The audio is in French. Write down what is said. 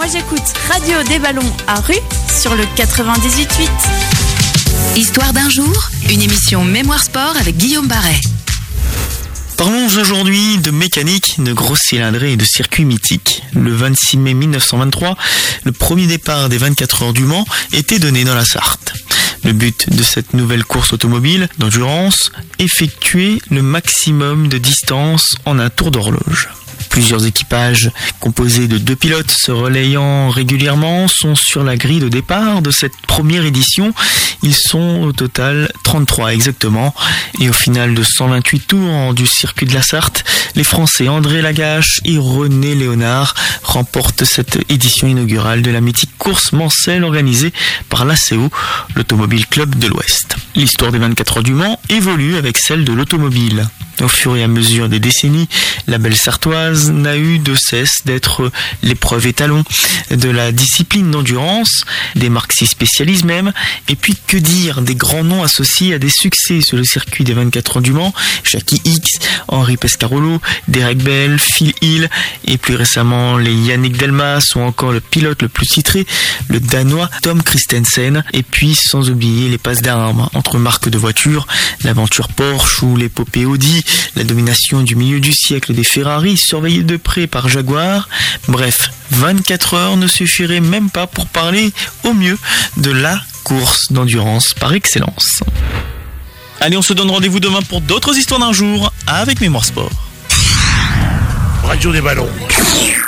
j'écoute Radio des Ballons à Rue sur le 98.8. Histoire d'un jour, une émission Mémoire Sport avec Guillaume Barret. Parlons aujourd'hui de mécanique, de grosses cylindrées et de circuits mythiques. Le 26 mai 1923, le premier départ des 24 heures du Mans était donné dans la Sarthe. Le but de cette nouvelle course automobile d'endurance, effectuer le maximum de distance en un tour d'horloge. Plusieurs équipages composés de 2 pilotes se relayant régulièrement sont sur la grille de départ de cette première édition. Ils sont au total 33 exactement. Et au final de 128 tours du circuit de la Sarthe, les Français André Lagache et René Léonard remportent cette édition inaugurale de la mythique course mancelle organisée par l'ACO, l'Automobile Club de l'Ouest. L'histoire des 24 heures du Mans évolue avec celle de l'automobile. Au fur et à mesure des décennies, la belle sartoise n'a eu de cesse d'être l'épreuve étalon de la discipline d'endurance, des marques s'y spécialisent même, et puis que dire des grands noms associés à des succès sur le circuit des 24 heures du Mans, Jackie Hicks, Henri Pescarolo, Derek Bell, Phil Hill, et plus récemment les Yannick Delmas ou encore le pilote le plus titré, le Danois Tom Kristensen, et puis sans oublier les passes d'armes entre marques de voitures, l'aventure Porsche ou l'épopée Audi, la domination du milieu du siècle des Ferrari surveillée de près par Jaguar. Bref, 24 heures ne suffiraient même pas pour parler au mieux de la course d'endurance par excellence. Allez, on se donne rendez-vous demain pour d'autres histoires d'un jour avec Mémoire Sport. Radio des Ballons.